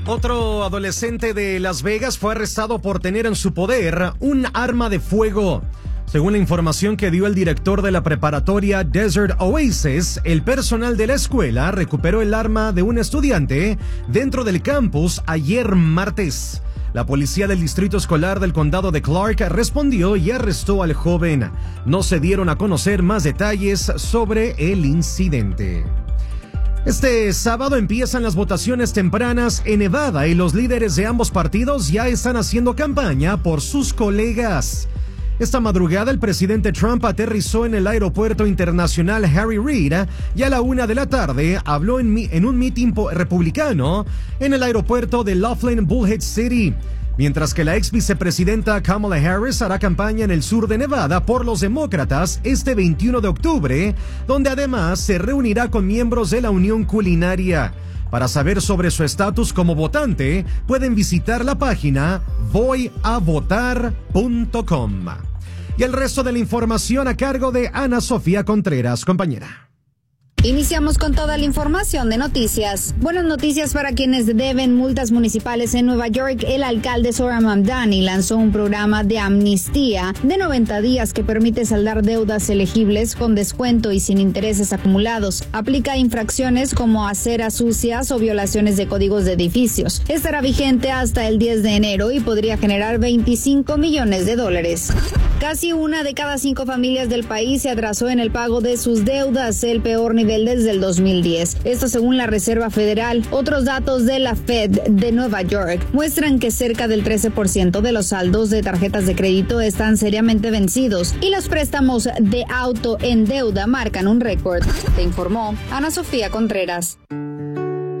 Otro adolescente de Las Vegas fue arrestado por tener en su poder un arma de fuego. Según la información que dio el director de la preparatoria Desert Oasis, el personal de la escuela recuperó el arma de un estudiante dentro del campus ayer martes. La policía del distrito escolar del condado de Clark respondió y arrestó al joven. No se dieron a conocer más detalles sobre el incidente. Este sábado empiezan las votaciones tempranas en Nevada y los líderes de ambos partidos ya están haciendo campaña por sus colegas. Esta madrugada el presidente Trump aterrizó en el aeropuerto internacional Harry Reid y a la 1:00 p.m. habló en un mitin republicano en el aeropuerto de Laughlin Bullhead City. Mientras que la ex vicepresidenta Kamala Harris hará campaña en el sur de Nevada por los demócratas este 21 de octubre, donde además se reunirá con miembros de la Unión Culinaria. Para saber sobre su estatus como votante, pueden visitar la página voyavotar.com. Y el resto de la información a cargo de Ana Sofía Contreras, compañera. Iniciamos con toda la información de noticias. Buenas noticias para quienes deben multas municipales en Nueva York. El alcalde Zohran Mamdani lanzó un programa de amnistía de 90 días que permite saldar deudas elegibles con descuento y sin intereses acumulados. Aplica infracciones como aceras sucias o violaciones de códigos de edificios. Estará vigente hasta el 10 de enero y podría generar $25 millones. Casi 1 de cada 5 familias del país se atrasó en el pago de sus deudas, el peor nivel desde el 2010. Esto según la Reserva Federal. Otros datos de la Fed de Nueva York muestran que cerca del 13% de los saldos de tarjetas de crédito están seriamente vencidos y los préstamos de auto en deuda marcan un récord. Te informó Ana Sofía Contreras.